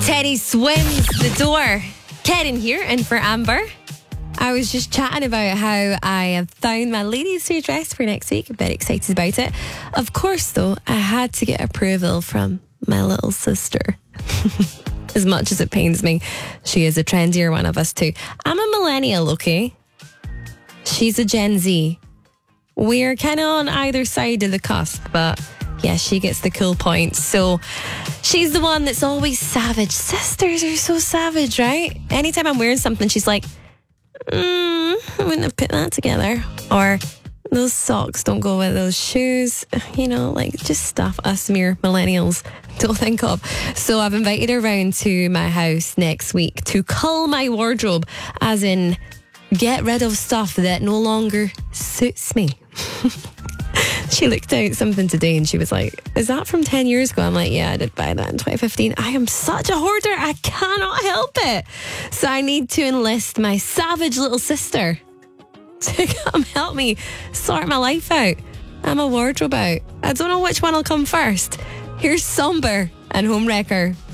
Teddy swims the door. Karen here, and for Amber. I was just chatting about how I have found my ladies' suit dress for next week. I'm very excited about it. Of course, though, I had to get approval from my little sister. As much as it pains me, she is a trendier one of us too. I'm a millennial, okay? She's a Gen Z. We're kind of on either side of the cusp, but yeah, she gets the cool points. So she's the one that's always savage. Sisters are so savage, right? Anytime I'm wearing something, she's like, I wouldn't have put that together. Or those socks don't go with those shoes. You know, like just stuff us mere millennials don't think of. So I've invited her round to my house next week to cull my wardrobe, as in get rid of stuff that no longer suits me. She looked out something today and she was like, is that from 10 years ago? I'm like, yeah, I did buy that in 2015. I am such a hoarder. I cannot help it. So I need to enlist my savage little sister to come help me sort my life out. I'm a wardrobe out. I don't know which one will come first. Here's Somber and Homewrecker.